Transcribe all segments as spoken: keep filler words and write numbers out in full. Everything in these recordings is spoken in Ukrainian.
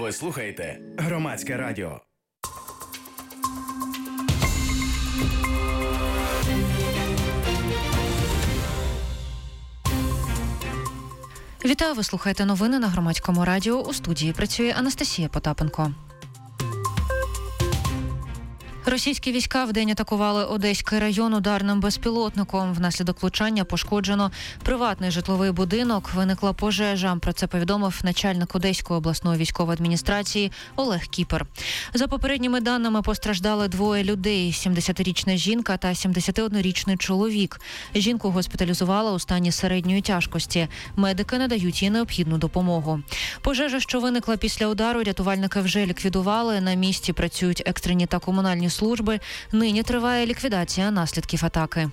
Ви слухаєте Громадське радіо. Вітаю, ви слухаєте новини на Громадському радіо. У студії працює Анастасія Потапенко. Російські війська вдень атакували Одеський район ударним безпілотником. Внаслідок влучання пошкоджено приватний житловий будинок. Виникла пожежа. Про це повідомив начальник Одеської обласної військової адміністрації Олег Кіпер. За попередніми даними постраждали двоє людей – сімдесятирічна жінка та сімдесятиоднорічний чоловік. Жінку госпіталізували у стані середньої тяжкості. Медики надають їй необхідну допомогу. Пожежа, що виникла після удару, рятувальники вже ліквідували. На місці працюють екстрені та комунальні служби. Нині триває ліквідація наслідків атаки.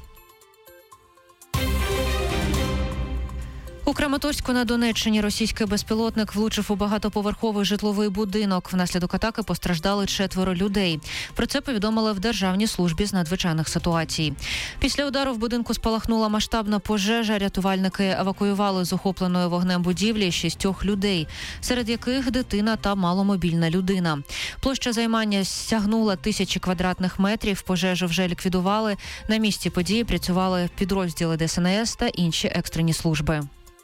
У Краматорську на Донеччині російський безпілотник влучив у багатоповерховий житловий будинок. Внаслідок атаки постраждали четверо людей. Про це повідомили в Державній службі з надзвичайних ситуацій. Після удару в будинку спалахнула масштабна пожежа. Рятувальники евакуювали з охопленої вогнем будівлі шістьох людей, серед яких дитина та маломобільна людина. Площа займання сягнула тисячі квадратних метрів. Пожежу вже ліквідували. На місці події працювали підрозділи Де Ес En Ес та інші екстрені служби.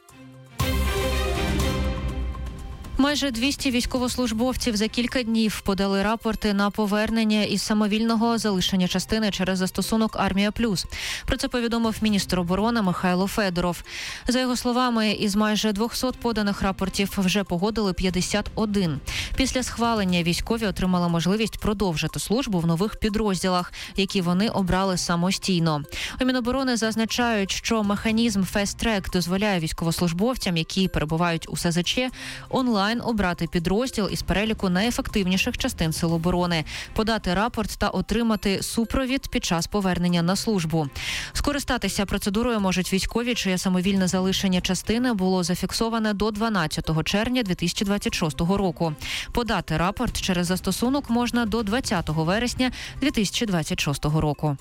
Майже двісті військовослужбовців за кілька днів подали рапорти на повернення із самовільного залишення частини через застосунок «Армія Плюс». Про це повідомив міністр оборони Михайло Федоров. За його словами, із майже двохсот поданих рапортів вже погодили п'ятдесят один. Після схвалення військові отримали можливість продовжити службу в нових підрозділах, які вони обрали самостійно. У Міноборони зазначають, що механізм Fast Track дозволяє військовослужбовцям, які перебувають у Ес Зе Че, онлайн обрати підрозділ із переліку найефективніших частин Сил оборони, подати рапорт та отримати супровід під час повернення на службу. Скористатися процедурою можуть військові, чиє самовільне залишення частини було зафіксоване до дванадцятого червня дві тисячі двадцять шостого року. Подати рапорт через застосунок можна до двадцятого вересня дві тисячі двадцять шостого року.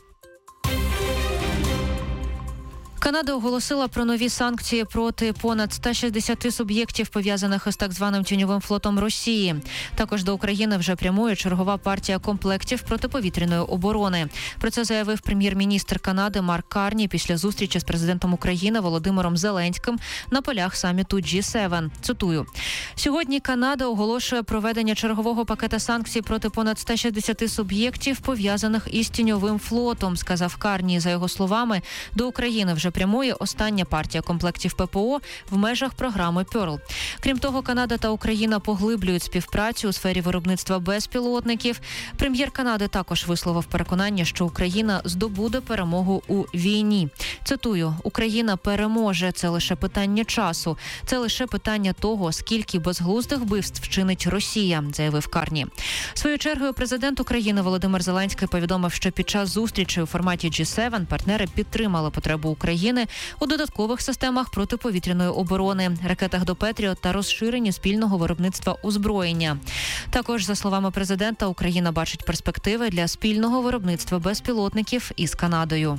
Канада оголосила про нові санкції проти понад ста шістдесяти суб'єктів, пов'язаних із так званим тіньовим флотом Росії. Також до України вже прямує чергова партія комплектів протиповітряної оборони. Про це заявив прем'єр-міністр Канади Марк Карні після зустрічі з президентом України Володимиром Зеленським на полях саміту Джі севен. Цитую. «Сьогодні Канада оголошує проведення чергового пакета санкцій проти понад ста шістдесяти суб'єктів, пов'язаних із тіньовим флотом», сказав Карні. За його словами, до України вже прямує остання партія комплектів Пе Пе О в межах програми «Перл». Крім того, Канада та Україна поглиблюють співпрацю у сфері виробництва безпілотників. Прем'єр Канади також висловив переконання, що Україна здобуде перемогу у війні. Цитую, «Україна переможе. Це лише питання часу. Це лише питання того, скільки безглуздих вбивств вчинить Росія», заявив Карні. Своєю чергою президент України Володимир Зеленський повідомив, що під час зустрічі у форматі Джі севен партнери підтримали потребу України у додаткових системах протиповітряної оборони, ракетах до Петріот та розширенні спільного виробництва озброєння. Також, за словами президента, Україна бачить перспективи для спільного виробництва безпілотників із Канадою.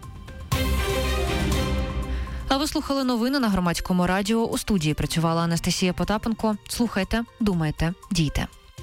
А ви слухали новини на Громадському радіо. У студії працювала Анастасія Потапенко. Слухайте, думайте, дійте.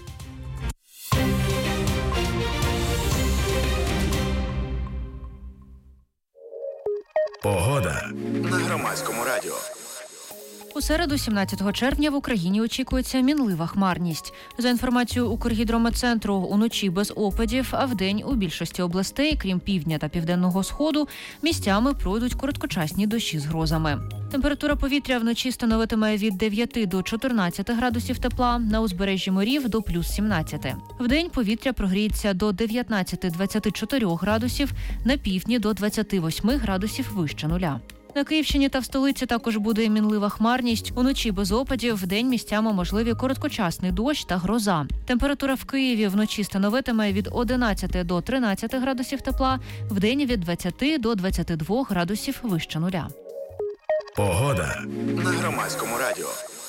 Погода на Громадському радіо. У середу, сімнадцятого червня, в Україні очікується мінлива хмарність. За інформацією Укргідрометцентру, уночі без опадів, а вдень у більшості областей, крім півдня та південного сходу, місцями пройдуть короткочасні дощі з грозами. Температура повітря вночі становитиме від дев'яти до чотирнадцяти градусів тепла, на узбережжі морів до плюс сімнадцяти. Вдень повітря прогріється до дев'ятнадцяти - двадцяти чотирьох градусів, на півдні до двадцяти восьми градусів вище нуля. На Київщині та в столиці також буде мінлива хмарність. Уночі без опадів, вдень місцями можливі короткочасний дощ та гроза. Температура в Києві вночі становитиме від одинадцяти до тринадцяти градусів тепла, вдень від двадцяти до двадцяти двох градусів вище нуля. Погода на Громадському радіо.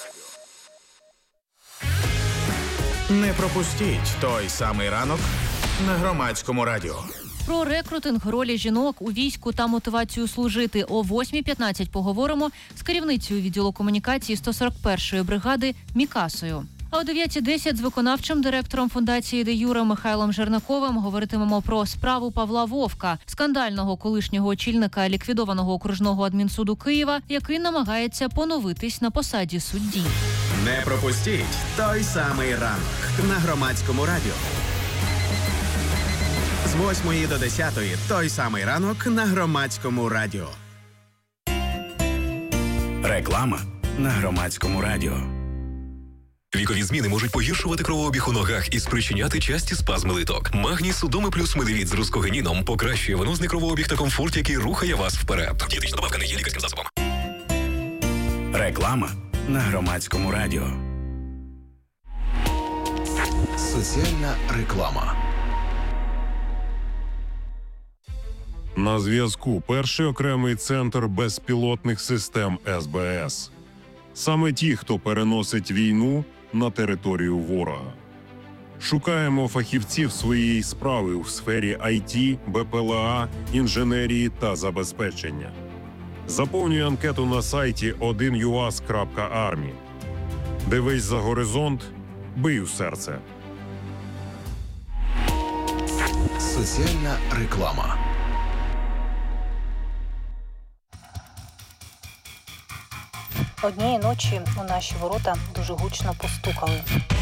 Не пропустіть той самий ранок на Громадському радіо. Про рекрутинг, ролі жінок у війську та мотивацію служити о восьмій п'ятнадцять поговоримо з керівницею відділу комунікації сто сорок першої бригади Мікасою. А о дев'ятій десять з виконавчим директором фундації «Де Юре» Михайлом Жернаковим говоритимемо про справу Павла Вовка, скандального колишнього очільника ліквідованого окружного адмінсуду Києва, який намагається поновитись на посаді судді. Не пропустіть той самий ранок на Громадському радіо. З восьмої до десятої той самий ранок на Громадському радіо. Реклама на Громадському радіо. Вікові зміни можуть погіршувати кровообіг у ногах і спричиняти часті спазми литок. Магній Судоми плюс медивіт з рускогеніном покращує венозний кровообіг та комфорт, який рухає вас вперед. Дієтична добавка не є лікарським засобом. Реклама на Громадському радіо. Соціальна реклама. На зв'язку перший окремий центр безпілотних систем ес бе ес. Саме ті, хто переносить війну на територію ворога. Шукаємо фахівців своєї справи у сфері ай ті, бе пе ел а, інженерії та забезпечення. Заповнюй анкету на сайті один ю ас крапка армі. Дивись за горизонт, бий у серце. Соціальна реклама. Однієї ночі у наші ворота дуже гучно постукали.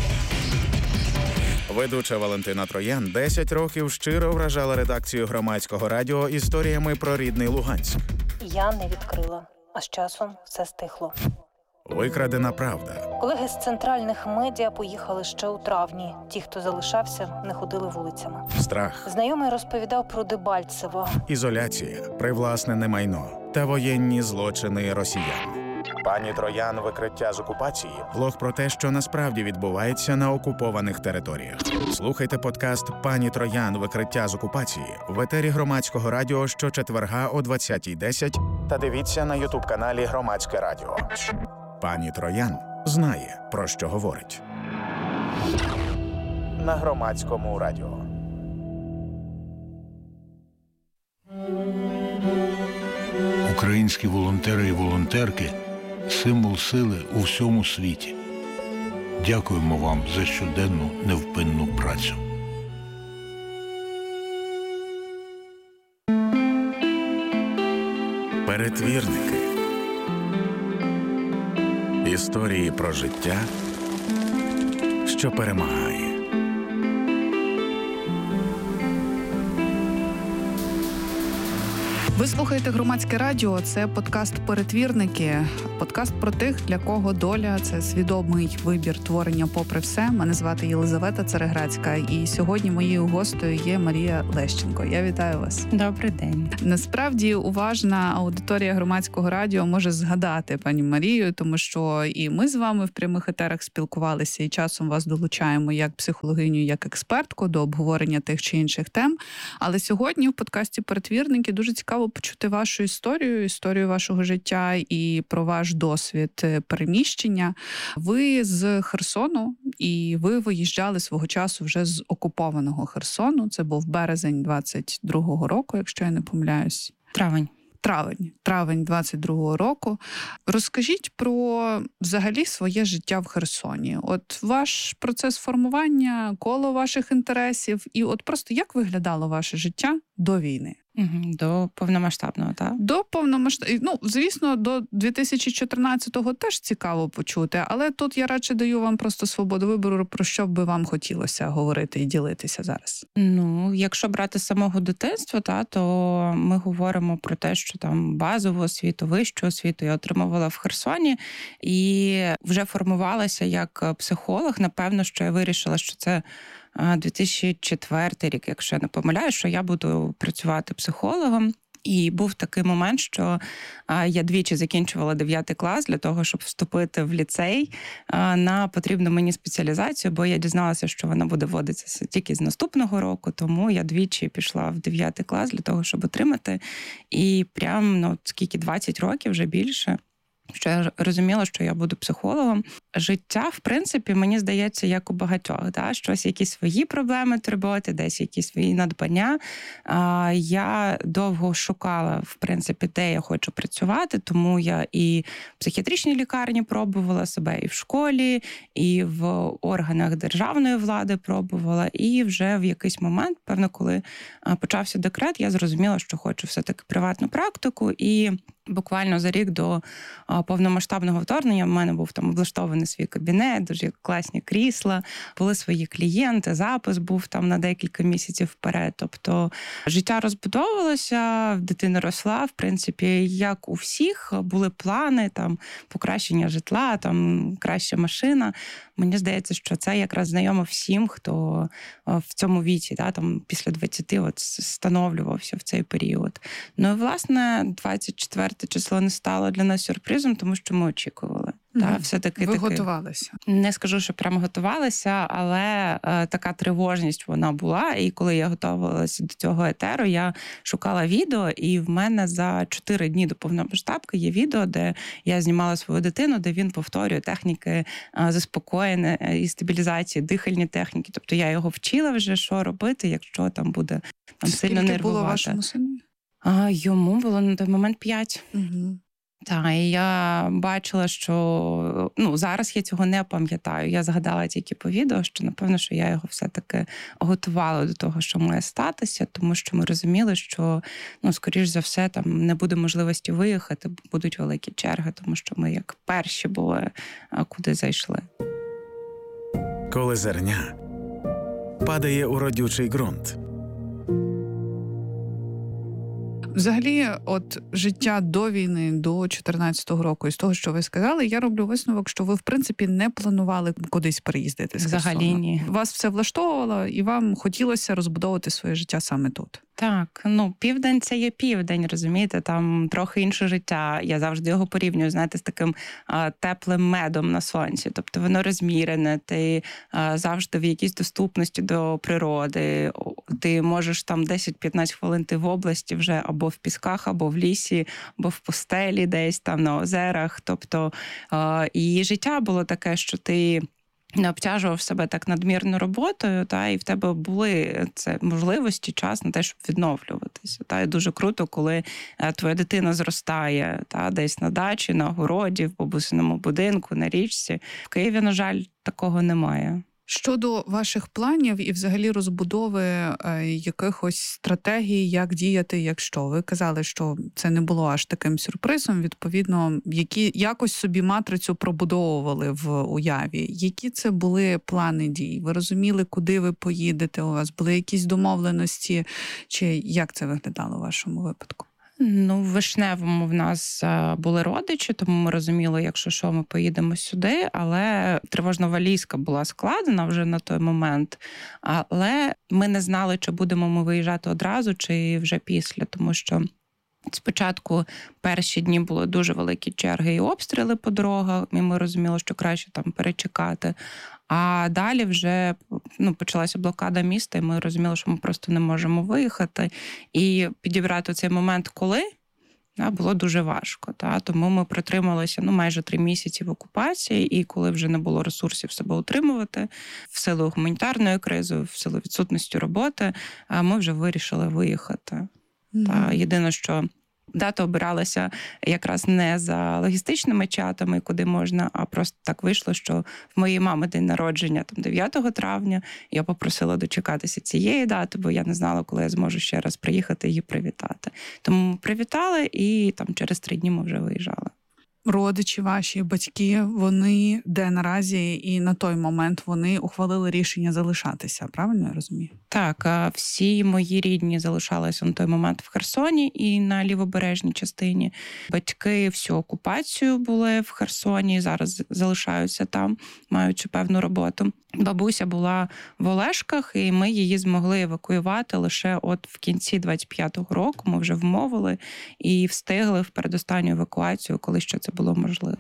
Ведуча Валентина Троян десять років щиро вражала редакцію Громадського радіо історіями про рідний Луганськ. Я не відкрила, а з часом все стихло. Викрадена правда. Колеги з центральних медіа поїхали ще у травні. Ті, хто залишався, не ходили вулицями. Страх. Знайомий розповідав про Дебальцево. Ізоляція, привласнене майно та воєнні злочини росіян. Пані Троян «Викриття з окупації» – блог про те, що насправді відбувається на окупованих територіях. Слухайте подкаст «Пані Троян. Викриття з окупації» в етері Громадського радіо щочетверга о двадцятій десять та дивіться на ютуб-каналі Громадське радіо. Пані Троян знає, про що говорить. На Громадському радіо. Українські волонтери і волонтерки – символ сили у всьому світі. Дякуємо вам за щоденну невпинну працю. Перетвірники. Історії про життя, що перемагає. Ви слухаєте Громадське радіо, це подкаст «Перетвірники». Подкаст про тих, для кого доля – це свідомий вибір творення попри все. Мене звати Єлизавета Цареградська, і сьогодні моєю гостею є Марія Лещенко. Я вітаю вас. Добрий день. Насправді, уважна аудиторія Громадського радіо може згадати пані Марію, тому що і ми з вами в прямих етерах спілкувалися, і часом вас долучаємо як психологиню, як експертку до обговорення тих чи інших тем. Але сьогодні в подкасті «Перетвірники» дуже цікаво почути вашу історію, історію вашого життя і про ваш досвід переміщення. Ви з Херсону, і ви виїжджали свого часу вже з окупованого Херсону. Це був березень двадцять другого року, якщо я не помиляюсь. Травень. Травень. Травень двадцять другого року. Розкажіть про взагалі своє життя в Херсоні. От ваш процес формування, коло ваших інтересів і от просто як виглядало ваше життя до війни? До повномасштабного, так? До повномасштабного. Ну, звісно, до дві тисячі чотирнадцятого теж цікаво почути, але тут я радше даю вам просто свободу вибору, про що би вам хотілося говорити і ділитися зараз. Ну, якщо брати з самого дитинства, та, то ми говоримо про те, що там базову освіту, вищу освіту я отримувала в Херсоні і вже формувалася як психолог. Напевно, що я вирішила, що це дві тисячі четвертий рік, якщо я не помиляюсь, що я буду працювати психологом. І був такий момент, що я двічі закінчувала дев'ятий клас для того, щоб вступити в ліцей на потрібну мені спеціалізацію, бо я дізналася, що вона буде вводитися тільки з наступного року, тому я двічі пішла в дев'ятий клас для того, щоб отримати. І прям, ну, скільки, двадцять років, вже більше, що я розуміла, що я буду психологом. Життя, в принципі, мені здається, як у багатьох. Да? Щось, якісь свої проблеми турботи, десь якісь свої надбання. А, я довго шукала, в принципі, де я хочу працювати, тому я і в психіатричній лікарні пробувала себе, і в школі, і в органах державної влади пробувала. І вже в якийсь момент, певно, коли почався декрет, я зрозуміла, що хочу все-таки приватну практику. І буквально за рік до повномасштабного вторгнення в мене був там облаштований свій кабінет, дуже класні крісла, були свої клієнти, запис був там на декілька місяців вперед. Тобто життя розбудовувалося, дитина росла, в принципі, як у всіх, були плани, там покращення житла, там краща машина. Мені здається, що це якраз знайомо всім, хто в цьому віці, да, там після двадцяти от становлювався в цей період. Ну і, власне, двадцять четверте число не стало для нас сюрпризом, тому що ми очікували. Mm-hmm. Та, все-таки, Ви таки, готувалися? Не скажу, що прямо готувалися, але е, така тривожність вона була. І коли я готувалася до цього етеру, я шукала відео, і в мене за чотири дні до повномасштабки є відео, де я знімала свою дитину, де він повторює техніки е, заспокоєння і стабілізації, дихальні техніки. Тобто я його вчила вже, що робити, якщо там буде там сильно нервувати. Скільки було вашому сину? А, йому було на той момент п'ять. Угу. Так, і я бачила, що ну зараз я цього не пам'ятаю. Я згадала тільки по відео, що напевно, що я його все-таки готувала до того, що має статися, тому що ми розуміли, що ну скоріш за все там не буде можливості виїхати, будуть великі черги, тому що ми як перші були, куди зайшли. Коли зерня падає у родючий ґрунт. Взагалі, от життя до війни, до чотирнадцятого року, і з того, що ви сказали, я роблю висновок, що ви, в принципі, не планували кудись переїздити з Херсона. Взагалі ні. Вас все влаштовувало, і вам хотілося розбудовувати своє життя саме тут. Так, ну, південь – це є південь, розумієте, там трохи інше життя. Я завжди його порівнюю, знаєте, з таким а, теплим медом на сонці. Тобто воно розмірене, ти а, завжди в якійсь доступності до природи. Ти можеш там десять-п'ятнадцять хвилин ти в області вже або в пісках, або в лісі, або в пустелі десь там на озерах. Тобто а, і життя було таке, що ти не обтяжував себе так надмірно роботою, та, і в тебе були це можливості, час на те, щоб відновлюватися. Та, і дуже круто, коли твоя дитина зростає та, десь на дачі, на городі, в бабусиному будинку, на річці. В Києві, на жаль, такого немає. Щодо ваших планів і взагалі розбудови е, якихось стратегій, як діяти, якщо ви казали, що це не було аж таким сюрпризом, відповідно, які якось собі матрицю пробудовували в уяві. Які це були плани дій? Ви розуміли, куди ви поїдете? У вас були якісь домовленості? Чи як це виглядало у вашому випадку? Ну, в Вишневому в нас були родичі, тому ми розуміли, якщо що, ми поїдемо сюди, але тривожна валізка була складена вже на той момент, але ми не знали, чи будемо ми виїжджати одразу, чи вже після, тому що спочатку перші дні були дуже великі черги і обстріли по дорогах, і ми розуміли, що краще там перечекати. А далі вже ну, почалася блокада міста, і ми розуміли, що ми просто не можемо виїхати. І підібрати цей момент, коли, да, було дуже важко. Та? Тому ми протрималися ну, майже три місяці в окупації, і коли вже не було ресурсів себе утримувати, в силу гуманітарної кризи, в силу відсутності роботи, ми вже вирішили виїхати. Mm-hmm. Та? Єдине, що дата обиралася якраз не за логістичними чатами, куди можна, а просто так вийшло, що в моєї мами день народження там дев'ятого травня, я попросила дочекатися цієї дати, бо я не знала, коли я зможу ще раз приїхати її привітати. Тому ми привітали, і там через три дні ми вже виїжджали. Родичі ваші, батьки, вони де наразі і на той момент вони ухвалили рішення залишатися, правильно я розумію? Так, всі мої рідні залишалися на той момент в Херсоні і на лівобережній частині. Батьки всю окупацію були в Херсоні, зараз залишаються там, маючи певну роботу. Бабуся була в Олешках, і ми її змогли евакуювати лише от в кінці двадцять п'ятого року. Ми вже вмовили і встигли в передостанню евакуацію, коли ще це було можливо.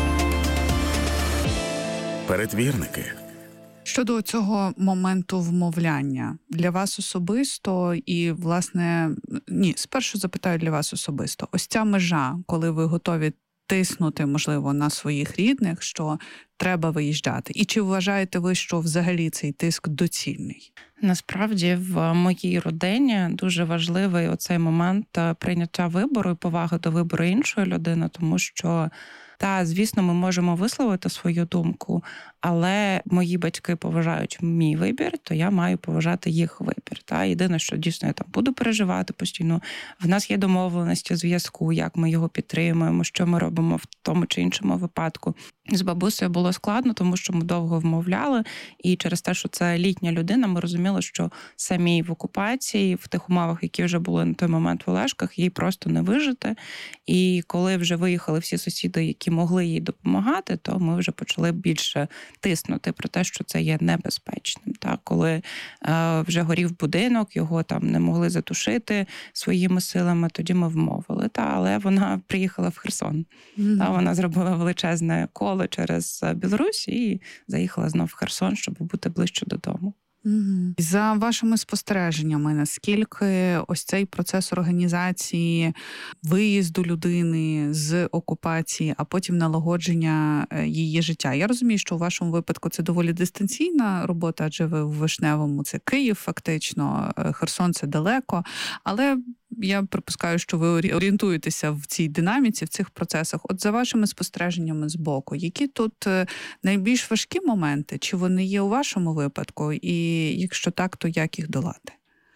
Передвірники. Щодо цього моменту вмовляння, для вас особисто і, власне, ні, спершу запитаю для вас особисто. Ось ця межа, коли ви готові тиснути, можливо, на своїх рідних, що треба виїжджати? І чи вважаєте ви, що взагалі цей тиск доцільний? Насправді в моїй родині дуже важливий оцей момент прийняття вибору і поваги до вибору іншої людини, тому що, та, звісно, ми можемо висловити свою думку, але мої батьки поважають мій вибір, то я маю поважати їх вибір. Та єдине, що дійсно я там буду переживати постійно. В нас є домовленості зв'язку, як ми його підтримуємо, що ми робимо в тому чи іншому випадку. З бабусею було складно, тому що ми довго вмовляли, і через те, що це літня людина, ми розуміли, що самій в окупації, в тих умовах, які вже були на той момент в Олешках, їй просто не вижити. І коли вже виїхали всі сусіди, які могли їй допомагати, то ми вже почали більше тиснути про те, що це є небезпечним. Так, коли е, вже горів будинок, його там не могли затушити своїми силами, тоді ми вмовили. Та, але вона приїхала в Херсон. Mm-hmm. Та, вона зробила величезне коло через Білорусь і заїхала знов в Херсон, щоб бути ближче додому. Угу. За вашими спостереженнями, наскільки ось цей процес організації виїзду людини з окупації, а потім налагодження її життя? Я розумію, що у вашому випадку це доволі дистанційна робота, адже ви в Вишневому, це Київ фактично, Херсон це далеко, але я припускаю, що ви орієнтуєтеся в цій динаміці, в цих процесах. От за вашими спостереженнями збоку, які тут найбільш важкі моменти? Чи вони є у вашому випадку? І якщо так, то як їх долати?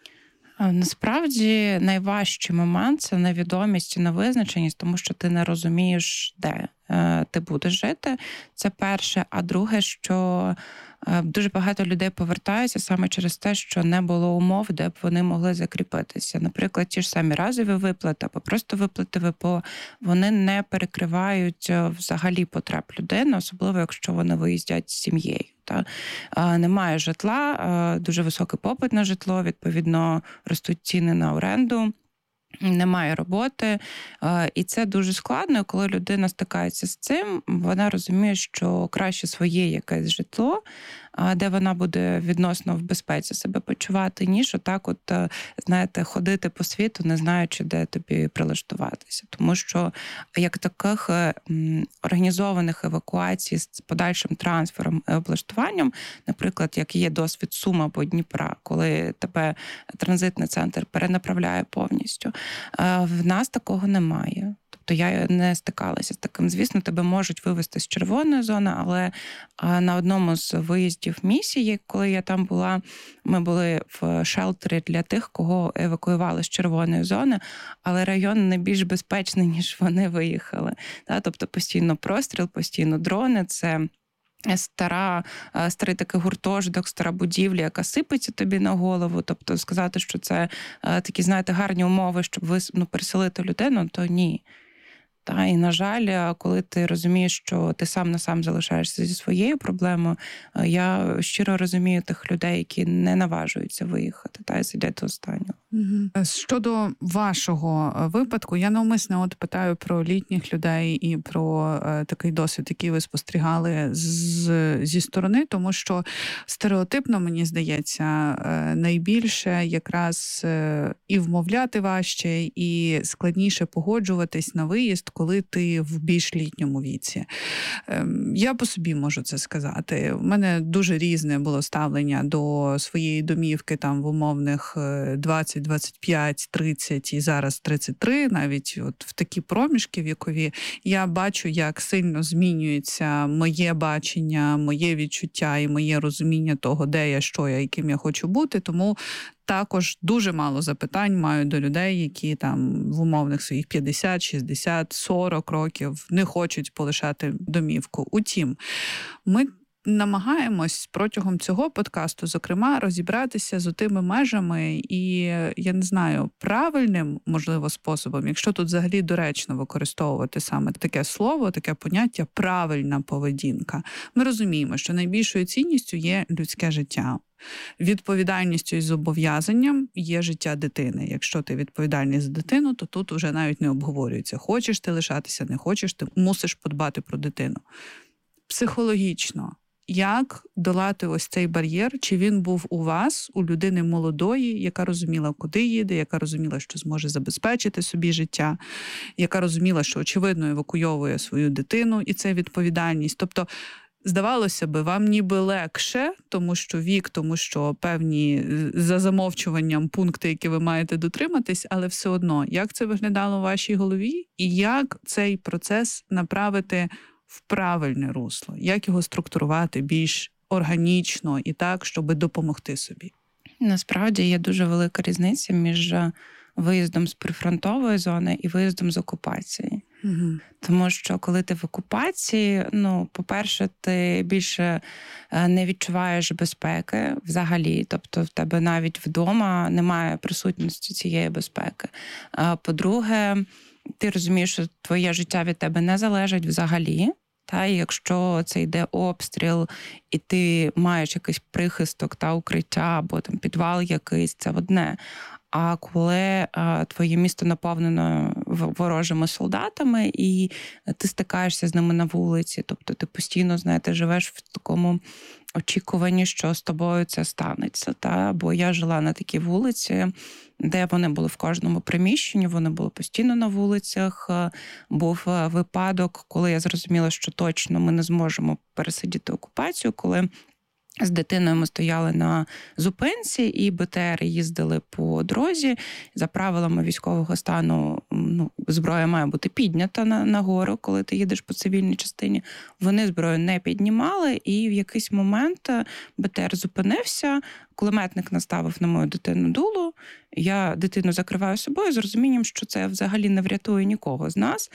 Насправді найважчий момент – це невідомість і невизначеність, тому що ти не розумієш, де ти будеш жити. Це перше. А друге, що дуже багато людей повертаються саме через те, що не було умов, де б вони могли закріпитися. Наприклад, ті ж самі разові виплати або просто виплати ВПО, вони не перекривають взагалі потреб людини, особливо якщо вони виїздять з сім'єю. Та немає житла, дуже високий попит на житло, відповідно ростуть ціни на оренду. Немає роботи, і це дуже складно, коли людина стикається з цим, вона розуміє, що краще своє якесь житло, де вона буде відносно в безпеці себе почувати, ніж отак от, знаєте, ходити по світу, не знаючи, де тобі прилаштуватися. Тому що як таких організованих евакуацій з подальшим трансфером і облаштуванням, наприклад, як є досвід Сум або Дніпра, коли тебе транзитний центр перенаправляє повністю, в нас такого немає. Тобто я не стикалася з таким. Звісно, тебе можуть вивезти з червоної зони, але на одному з виїздів місії, коли я там була, ми були в шелтері для тих, кого евакуювали з червоної зони, але район не більш безпечний, ніж вони виїхали. Тобто постійно простріл, постійно дрони, це стара, старий такий гуртожиток, стара будівля, яка сипеться тобі на голову. Тобто сказати, що це такі, знаєте, гарні умови, щоб ви, ну, переселити людину, то ні. Та, і, на жаль, коли ти розумієш, що ти сам на сам залишаєшся зі своєю проблемою, я щиро розумію тих людей, які не наважуються виїхати, та й сидять до останнього. Угу. Щодо вашого випадку, я навмисно от питаю про літніх людей і про е, такий досвід, який ви спостерігали з, зі сторони, тому що стереотипно, мені здається, е, найбільше якраз е, і вмовляти важче, і складніше погоджуватись на виїзд, коли ти в більш літньому віці. Е, я по собі можу це сказати. У мене дуже різне було ставлення до своєї домівки там в умовних двадцять, двадцять п'ять, тридцять і зараз тридцять три, навіть от в такі проміжки вікові, я бачу, як сильно змінюється моє бачення, моє відчуття і моє розуміння того, де я, що я, яким я хочу бути, тому також дуже мало запитань маю до людей, які там в умовних своїх п'ятдесят, шістдесят, сорок років не хочуть полишати домівку. Утім, ми намагаємось протягом цього подкасту, зокрема, розібратися з отими межами і, я не знаю, правильним, можливо, способом, якщо тут взагалі доречно використовувати саме таке слово, таке поняття «правильна поведінка». Ми розуміємо, що найбільшою цінністю є людське життя. Відповідальністю і зобов'язанням є життя дитини. Якщо ти відповідальний за дитину, то тут вже навіть не обговорюється. Хочеш ти лишатися, не хочеш, ти мусиш подбати про дитину. Психологічно Як долати ось цей бар'єр? Чи він був у вас, у людини молодої, яка розуміла, куди їде, яка розуміла, що зможе забезпечити собі життя, яка розуміла, що, очевидно, евакуйовує свою дитину, і це відповідальність. Тобто, здавалося би, вам ніби легше, тому що вік, тому що певні за замовчуванням пункти, які ви маєте дотриматись, але все одно, як це виглядало у вашій голові і як цей процес направити в правильне русло, як його структурувати більш органічно і так, щоб допомогти собі? Насправді є дуже велика різниця між виїздом з прифронтової зони і виїздом з окупації. Угу. Тому що коли ти в окупації, ну, по-перше, ти більше не відчуваєш безпеки взагалі. Тобто в тебе навіть вдома немає присутності цієї безпеки. А по-друге, ти розумієш, що твоє життя від тебе не залежить взагалі. Та, і якщо це йде обстріл, і ти маєш якийсь прихисток та укриття, або там підвал якийсь, це одне. А коли а, твоє місто наповнено ворожими солдатами, і ти стикаєшся з ними на вулиці, тобто ти постійно, знаєте, живеш в такому очікуванні, що з тобою це станеться. Та? Бо я жила на такій вулиці, де вони були в кожному приміщенні, вони були постійно на вулицях. Був випадок, коли я зрозуміла, що точно ми не зможемо пересидіти окупацію, коли з дитиною ми стояли на зупинці, і БТР їздили по дорозі. За правилами військового стану, ну, зброя має бути піднята на, на гору, коли ти їдеш по цивільній частині. Вони зброю не піднімали, і в якийсь момент БТР зупинився, кулеметник наставив на мою дитину дуло, я дитину закриваю собою з розумінням, що це взагалі не врятує нікого з нас.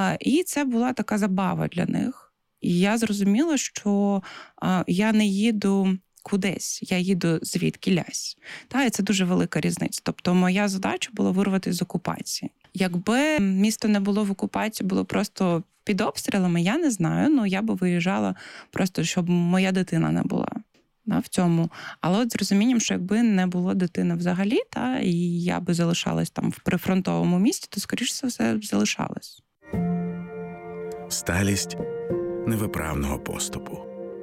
І це була така забава для них. І я зрозуміла, що а, я не їду кудись, я їду звідкілясь. Та, і це дуже велика різниця. Тобто моя задача була вирватися з окупації. Якби місто не було в окупації, було просто під обстрілами, я не знаю, ну я би виїжджала просто, щоб моя дитина не була на, в цьому. Але от з розумінням, що якби не було дитини взагалі, та, і я би залишалась там в прифронтовому місті, то, скоріше за все, залишалась. Сталість невиправного поступу.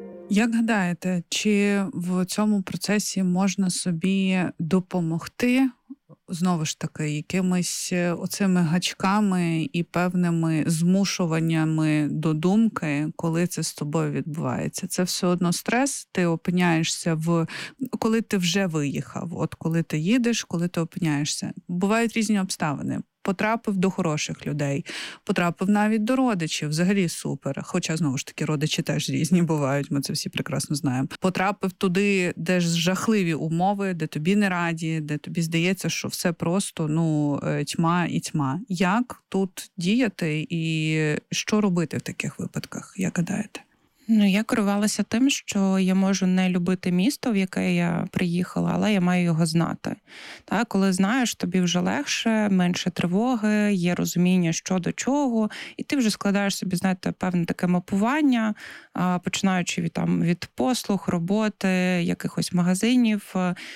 Як гадаєте, чи в цьому процесі можна собі допомогти, знову ж таки, якимись оцими гачками і певними змушуваннями до думки, коли це з тобою відбувається? Це все одно стрес, ти опиняєшся в... Коли ти вже виїхав, от коли ти їдеш, коли ти опиняєшся. Бувають різні обставини. Потрапив до хороших людей, потрапив навіть до родичів, взагалі супер. Хоча, знову ж таки, родичі теж різні бувають, ми це всі прекрасно знаємо. Потрапив туди, де ж жахливі умови, де тобі не раді, де тобі здається, що все просто, ну, тьма і тьма. Як тут діяти і що робити в таких випадках, як гадаєте? Ну, я керувалася тим, що я можу не любити місто, в яке я приїхала, але я маю його знати. Так, коли знаєш, тобі вже легше, менше тривоги, є розуміння, що до чого, і ти вже складаєш собі, знаєте, певне таке мапування, починаючи від, там, від послуг, роботи, якихось магазинів,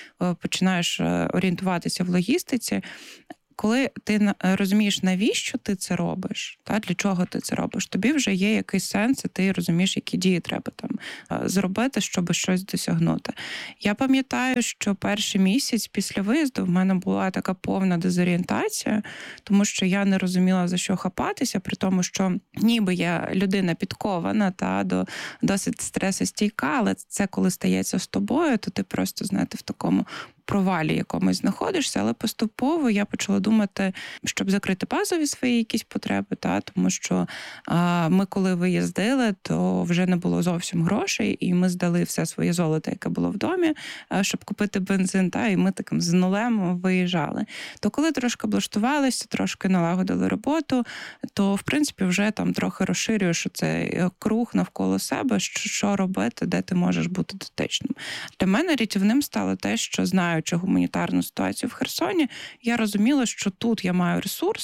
починаєш орієнтуватися в логістиці. Коли ти розумієш, навіщо ти це робиш, та, для чого ти це робиш, тобі вже є якийсь сенс, і ти розумієш, які дії треба там зробити, щоб щось досягнути. Я пам'ятаю, що перший місяць після виїзду в мене була така повна дезорієнтація, тому що я не розуміла, за що хапатися, при тому, що ніби я людина підкована, та, до, досить стресостійка, але це коли стається з тобою, то ти просто, знаєте, в такому провалі якомусь знаходишся, але поступово я почала думати, щоб закрити базові свої якісь потреби, та, тому що а, ми коли виїздили, то вже не було зовсім грошей, і ми здали все своє золото, яке було в домі, а, щоб купити бензин, та, і ми таким з нулем виїжджали. То коли трошки облаштувалися, трошки налагодили роботу, то, в принципі, вже там трохи розширюєш цей круг навколо себе, що, що робити, де ти можеш бути дотичним. Для мене рятівним стало те, що знаю, гуманітарну ситуацію в Херсоні, я розуміла, що тут я маю ресурси,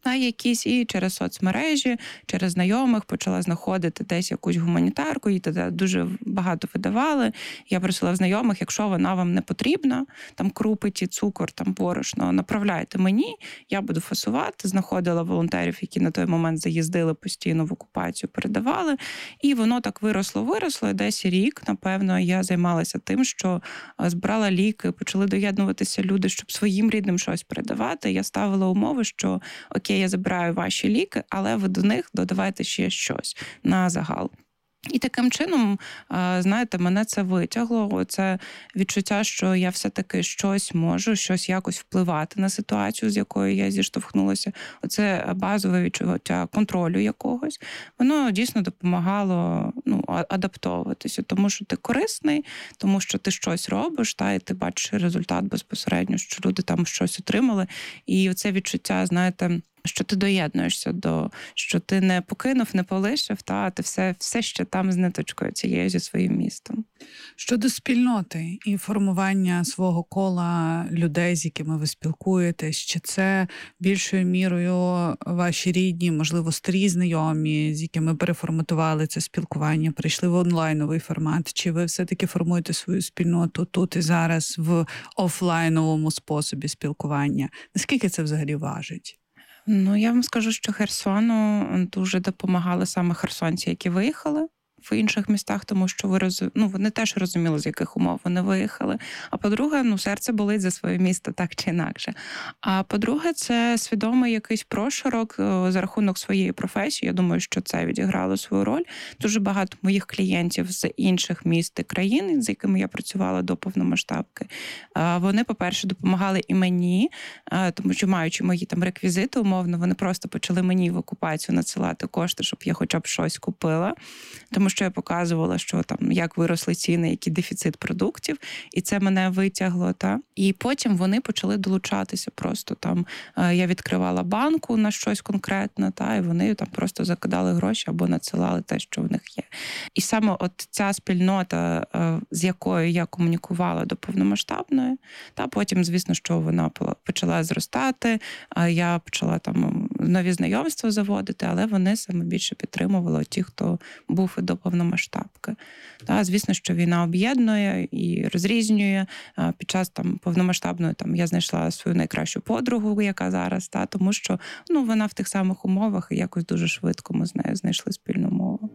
на якісь, і через соцмережі, через знайомих почала знаходити десь якусь гуманітарку, її тоді дуже багато видавали. Я просила в знайомих, якщо вона вам не потрібна, там крупи, ті, цукор, там борошно, направляйте мені, я буду фасувати. Знаходила волонтерів, які на той момент заїздили постійно в окупацію, передавали. І воно так виросло-виросло, і десь рік, напевно, я займалася тим, що збирала ліки, почали доєднуватися люди, щоб своїм рідним щось передавати. Я ставила умови, що окей, я забираю ваші ліки, але ви до них додавайте ще щось на загал. І таким чином, знаєте, мене це витягло. Це відчуття, що я все-таки щось можу, щось якось впливати на ситуацію, з якою я зіштовхнулася. Оце базове відчуття контролю якогось. Воно дійсно допомагало, ну, адаптовуватися, тому що ти корисний, тому що ти щось робиш, та, і ти бачиш результат безпосередньо, що люди там щось отримали. І оце відчуття, знаєте, що ти доєднуєшся до, що ти не покинув, не полишив, та, а ти все, все ще там з ниточкою цією зі своїм містом. Щодо спільноти і формування свого кола людей, з якими ви спілкуєтесь, чи це більшою мірою ваші рідні, можливо, старі знайомі, з якими переформатували це спілкування, прийшли в онлайновий формат, чи ви все-таки формуєте свою спільноту тут і зараз в офлайновому способі спілкування? Наскільки це взагалі важить? Ну, я вам скажу, що Херсону дуже допомагали саме херсонці, які виїхали в інших містах, тому що ви роз... ну, вони теж розуміли, з яких умов вони виїхали. А по-друге, ну, серце болить за своє місто так чи інакше. А по-друге, це свідомий якийсь прошарок за рахунок своєї професії. Я думаю, що це відіграло свою роль. Дуже багато моїх клієнтів з інших міст і країн, з якими я працювала до повномасштабки, вони, по-перше, допомагали і мені, тому що, маючи мої там реквізити, умовно, вони просто почали мені в окупацію надсилати кошти, щоб я хоча б щось купила. Тому що я показувала, що там як виросли ціни, який дефіцит продуктів, і це мене витягло. Та? І потім вони почали долучатися просто там. Я відкривала банку на щось конкретне, та, і вони там просто закидали гроші або надсилали те, що в них є. І саме от ця спільнота, з якою я комунікувала до повномасштабної, та потім, звісно, що вона почала зростати, я почала там нові знайомства заводити, але вони саме більше підтримували ті, хто був і до повномасштабки. Та, звісно, що війна об'єднує і розрізнює. Під час там повномасштабної там я знайшла свою найкращу подругу, яка зараз, та, тому що ну, вона в тих самих умовах і якось дуже швидко ми з нею знайшли спільну мову.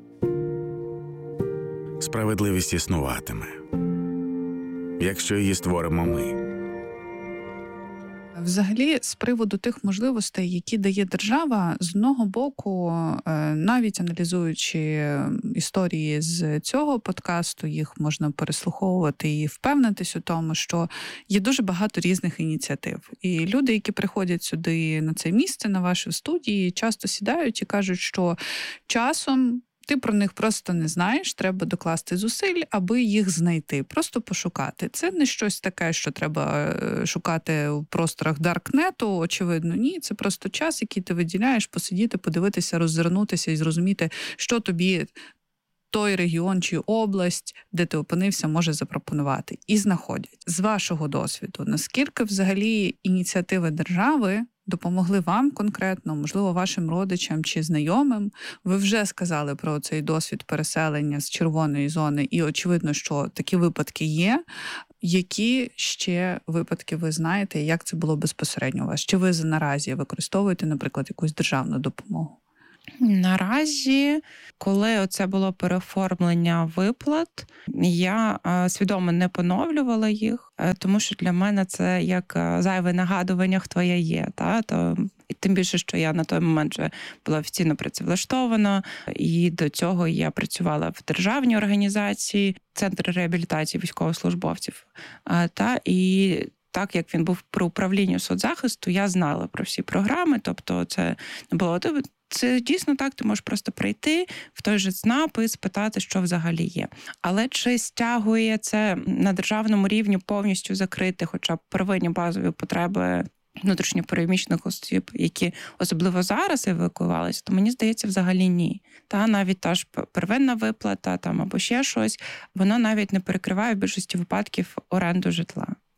Справедливість існуватиме, якщо її створимо ми. Взагалі, з приводу тих можливостей, які дає держава, з одного боку, навіть аналізуючи історії з цього подкасту, їх можна переслуховувати і впевнитись у тому, що є дуже багато різних ініціатив. І люди, які приходять сюди на це місце, на ваші студії, часто сідають і кажуть, що часом ти про них просто не знаєш, треба докласти зусиль, аби їх знайти, просто пошукати. Це не щось таке, що треба шукати в просторах даркнету, очевидно, ні. Це просто час, який ти виділяєш, посидіти, подивитися, роззирнутися і зрозуміти, що тобі той регіон чи область, де ти опинився, може запропонувати. І знаходять. З вашого досвіду, наскільки взагалі ініціативи держави допомогли вам конкретно, можливо, вашим родичам чи знайомим? Ви вже сказали про цей досвід переселення з червоної зони, і очевидно, що такі випадки є. Які ще випадки ви знаєте, як це було безпосередньо у вас? Чи ви наразі використовуєте, наприклад, якусь державну допомогу? Наразі, коли оце було переоформлення виплат, я свідомо не поновлювала їх, тому що для мене це як зайве нагадування, хто я є. Та? То, і тим більше, що я на той момент вже була офіційно працевлаштована, і до цього я працювала в державній організації, Центр реабілітації військовослужбовців. Та? І так як він був при управлінні соцзахисту, я знала про всі програми, тобто це не було... Це дійсно так, ти можеш просто прийти в той же ЦНАП і спитати, що взагалі є. Але чи стягує це на державному рівні повністю закрити хоча б первинні базові потреби внутрішньопереміщених осіб, які особливо зараз евакуювалися, то мені здається, взагалі ні. Та навіть та ж первинна виплата там або ще щось, воно навіть не перекриває в більшості випадків оренду житла.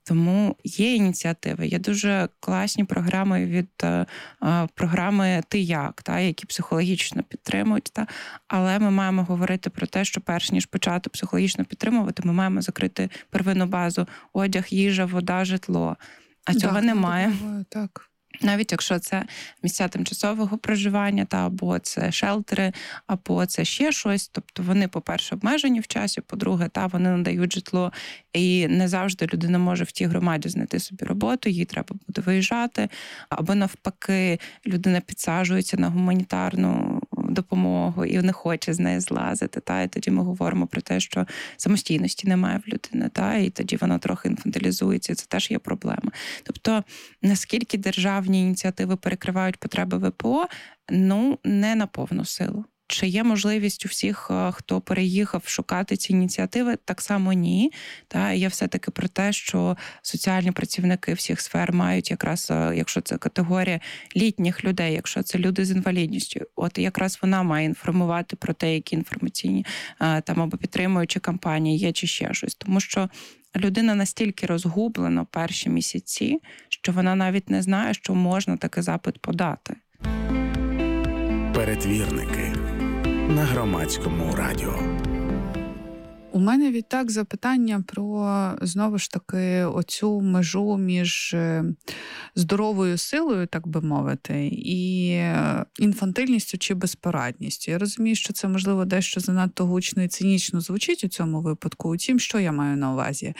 Тому є ініціативи, є дуже класні програми від е, програми «Ти як?», та, які психологічно підтримують. Та, але ми маємо говорити про те, що перш ніж почати психологічно підтримувати, ми маємо закрити первинну базу: одяг, їжа, вода, житло. А цього так, немає. Так. Навіть якщо це місця тимчасового проживання, та або це шелтери, або це ще щось. Тобто вони, по-перше, обмежені в часі, по-друге, та вони надають житло. І не завжди людина може в тій громаді знайти собі роботу, їй треба буде виїжджати. Або навпаки, людина підсаджується на гуманітарну допомогу і не хоче з неї злазити. Та? І тоді ми говоримо про те, що самостійності немає в людини, та? І тоді вона трохи інфантилізується, і це теж є проблема. Тобто, наскільки державні ініціативи перекривають потреби ВПО, ну, не на повну силу. Чи є можливість у всіх, хто переїхав, шукати ці ініціативи? Так само ні. Та є все-таки про те, що соціальні працівники всіх сфер мають якраз, якщо це категорія літніх людей, якщо це люди з інвалідністю, от якраз вона має інформувати про те, які інформаційні там або підтримуючі кампанії є чи ще щось. Тому що людина настільки розгублена перші місяці, що вона навіть не знає, що можна такий запит подати. Перетвірники на Громадському радіо. У мене відтак запитання про, знову ж таки, оцю межу між здоровою силою, так би мовити, і інфантильністю чи безпорадністю. Я розумію, що це, можливо, дещо занадто гучно і цинічно звучить у цьому випадку. Утім, що я маю на увазі?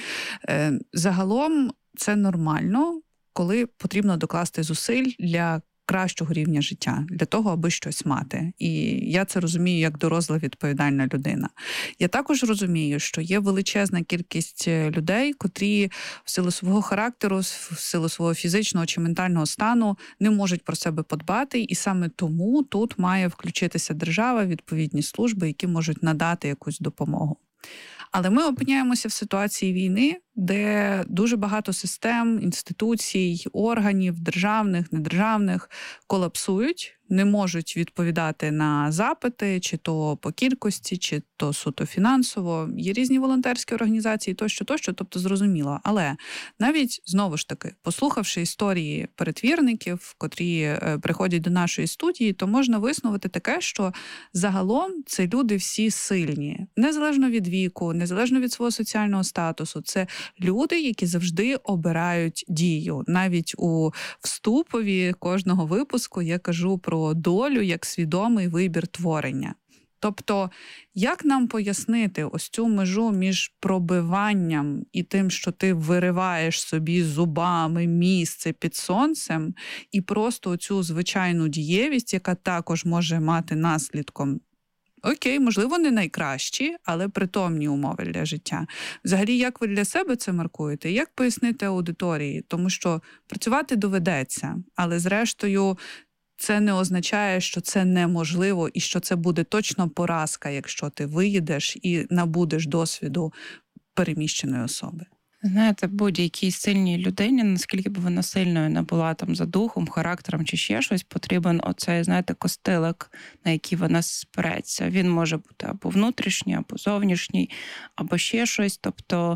Загалом це нормально, коли потрібно докласти зусиль для кращого рівня життя, для того, аби щось мати. І я це розумію як доросла відповідальна людина. Я також розумію, що є величезна кількість людей, котрі в силу свого характеру, в силу свого фізичного чи ментального стану не можуть про себе подбати, і саме тому тут має включитися держава, відповідні служби, які можуть надати якусь допомогу. Але ми опиняємося в ситуації війни, де дуже багато систем, інституцій, органів, державних, недержавних, колапсують, не можуть відповідати на запити, чи то по кількості, чи то суто фінансово. Є різні волонтерські організації, тощо, тощо, тобто зрозуміло. Але навіть, знову ж таки, послухавши історії перетвірників, котрі приходять до нашої студії, то можна висновити таке, що загалом це люди всі сильні. Незалежно від віку, незалежно від свого соціального статусу. Це люди, які завжди обирають дію. Навіть у вступові кожного випуску я кажу про долю як свідомий вибір творення. Тобто, як нам пояснити ось цю межу між пробиванням і тим, що ти вириваєш собі зубами місце під сонцем, і просто цю звичайну дієвість, яка також може мати наслідком окей, можливо, не найкращі, але притомні умови для життя. Взагалі, як ви для себе це маркуєте? Як пояснити аудиторії? Тому що працювати доведеться, але зрештою це не означає, що це неможливо і що це буде точно поразка, якщо ти виїдеш і набудеш досвіду переміщеної особи. Знаєте, будь-якій сильній людині, наскільки б вона сильною не була там за духом, характером чи ще щось, потрібен оцей, знаєте, костилик, на який вона спирається. Він може бути або внутрішній, або зовнішній, або ще щось. Тобто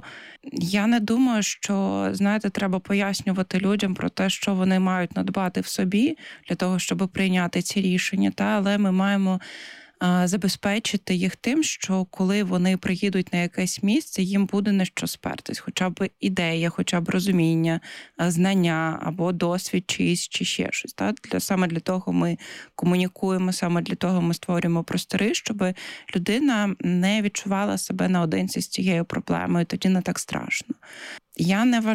я не думаю, що, знаєте, треба пояснювати людям про те, що вони мають надбати в собі для того, щоб прийняти ці рішення. Та, але ми маємо забезпечити їх тим, що коли вони приїдуть на якесь місце, їм буде на що спертись. Хоча б ідея, хоча б розуміння, знання або досвід чийсь, чи ще щось. Так? Для, саме для того ми комунікуємо, саме для того ми створюємо простори, щоб людина не відчувала себе наодинці з цією проблемою, тоді не так страшно. Я не вважаю,